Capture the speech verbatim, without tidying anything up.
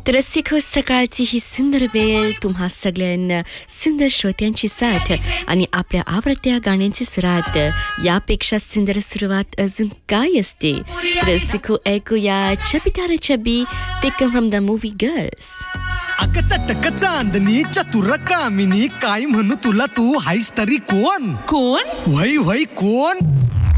तर रसिको सकाळची ही सुंदर वेळ तुम्हा सगळ्यांना सुंदर श्रोत्यांची साथ आणि आपल्या आवडत्या गाण्यांची सुरात. यापेक्षा सुंदर सुरुवात अजून काय असते. रसिको ऐकूया chubby Tara chubby taken from the movie girls. अग चटक चांदणी चतुर कामिनी काय म्हणू तुला तू हायस तरी कोण कोण वय वय कोण